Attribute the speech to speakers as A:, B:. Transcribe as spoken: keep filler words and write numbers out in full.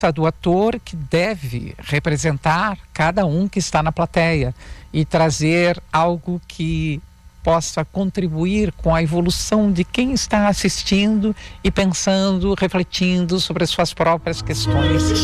A: do ator, que deve representar cada um que está na plateia e trazer algo que possa contribuir com a evolução de quem está assistindo e pensando, refletindo sobre as suas próprias questões.